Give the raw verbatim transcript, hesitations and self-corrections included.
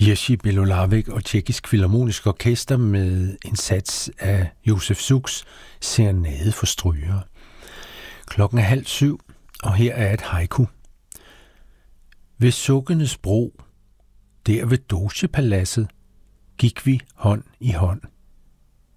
Jerzy Belohlávek og Tjekkisk Filharmonisk Orkester med en sats af Josef Sukks Serenade for strygere. Klokken er halv syv, og her er et haiku. Ved Sukkenes bro, der ved Dogepaladset, gik vi hånd i hånd.